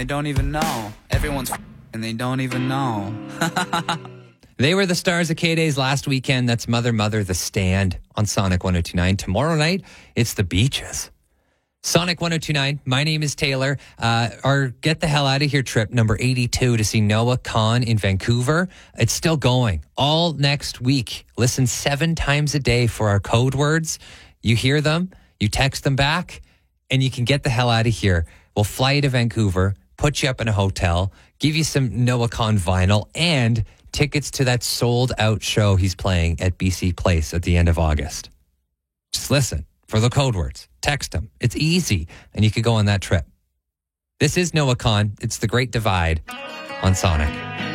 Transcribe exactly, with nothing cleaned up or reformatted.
They don't even know. Everyone's and they don't even know. They were the stars of K-Days last weekend. That's Mother Mother, The Stand on Sonic one oh two point nine. Tomorrow night, it's The Beaches. Sonic one oh two point nine. My name is Taylor. Uh, our Get the Hell Out of Here trip, number eighty-two, to see Noah Kahan in Vancouver. It's still going all next week. Listen seven times a day for our code words. You hear them, you text them back, and you can get the hell out of here. We'll fly you to Vancouver, put you up in a hotel, give you some Noah Kahan vinyl, and tickets to that sold-out show he's playing at B C Place at the end of August. Just listen for the code words. Text them. It's easy, and you could go on that trip. This is Noah Kahan. It's The Great Divide on Sonic.